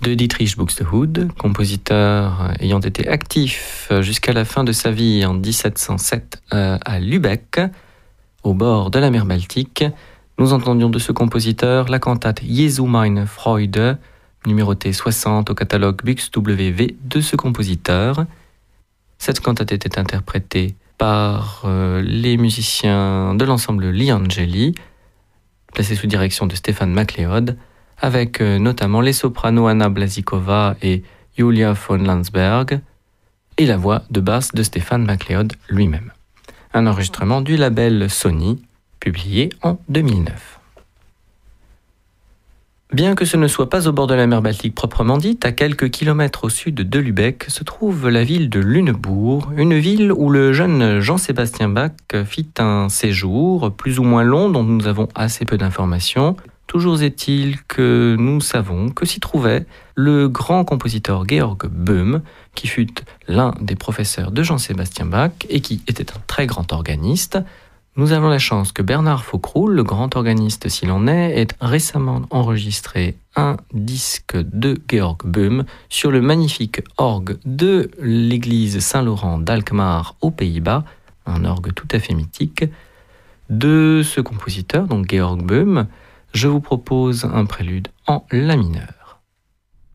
de Dietrich Buxtehude, compositeur ayant été actif jusqu'à la fin de sa vie en 1707 à Lübeck, au bord de la mer Baltique. Nous entendions de ce compositeur la cantate Jesu meine Freude, numérotée 60 au catalogue BuxWV de ce compositeur. Cette cantate était interprétée par les musiciens de l'ensemble Li Angeli, placé sous direction de Stefan MacLeod, avec notamment les sopranos Anna Blazikova et Julia von Landsberg, et la voix de basse de Stefan MacLeod lui-même. Un enregistrement du label Sony, publié en 2009. Bien que ce ne soit pas au bord de la mer Baltique proprement dite, à quelques kilomètres au sud de Lübeck se trouve la ville de Lüneburg, une ville où le jeune Jean-Sébastien Bach fit un séjour plus ou moins long dont nous avons assez peu d'informations. Toujours est-il que nous savons que s'y trouvait le grand compositeur Georg Böhm, qui fut l'un des professeurs de Jean-Sébastien Bach et qui était un très grand organiste. Nous avons la chance que Bernard Faucroul, le grand organiste s'il en est, ait récemment enregistré un disque de Georg Böhm sur le magnifique orgue de l'église Saint-Laurent d'Alkmaar aux Pays-Bas, un orgue tout à fait mythique. De ce compositeur, donc Georg Böhm, je vous propose un prélude en la mineur.